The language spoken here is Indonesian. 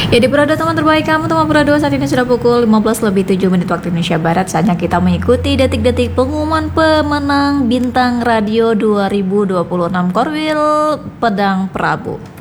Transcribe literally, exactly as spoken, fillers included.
Ya di Pura dua teman terbaik kamu, teman Pura dua, saat ini sudah pukul lima belas lebih tujuh menit waktu Indonesia Barat. Saatnya kita mengikuti detik-detik pengumuman pemenang Bintang Radio dua ribu dua puluh enam Korwil Pedang Prabu.